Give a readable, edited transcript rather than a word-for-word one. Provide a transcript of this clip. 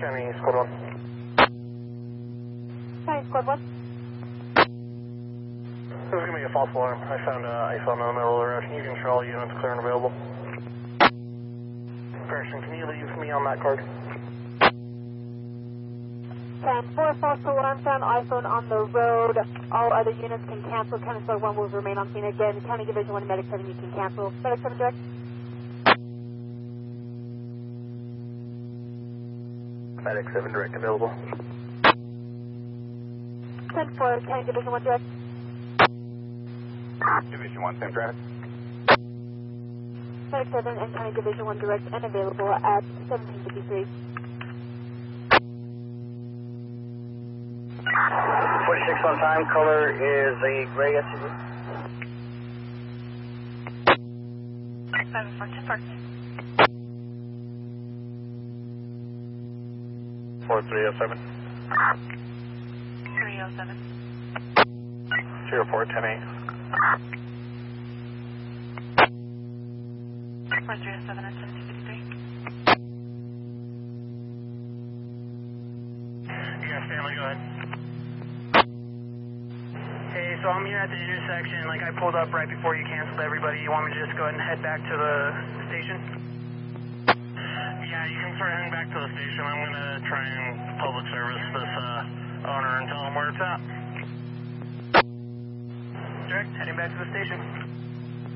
County Squad 1. County Squad 1. This is going to be a false alarm. I found ice on the middle of the road. You can control all units clear and available. Correction, can you leave me on that card? 10-4, false alarm, found iPhone on the road. All other units can cancel. County Squad 1 will remain on scene again. County Division 1, Medic 7, you can cancel. Medic 7 direct. Medic 7 direct available. 10-4, County Division 1 direct. Division 1, same traffic. Medic 7 and County Division 1 direct and available at 1753. 46 on time, color is a gray SUV. 7-4, 4307. 307. 0410A. 4307 at 1753. Yeah, Stanley, go ahead. Hey, so I'm here at the intersection. Like, I pulled up right before you canceled everybody. You want me to just go ahead and head back to the station? Yeah, you can start heading back to the station. I'm going to try and public service this owner and tell him where it's at. Direct, heading back to the station.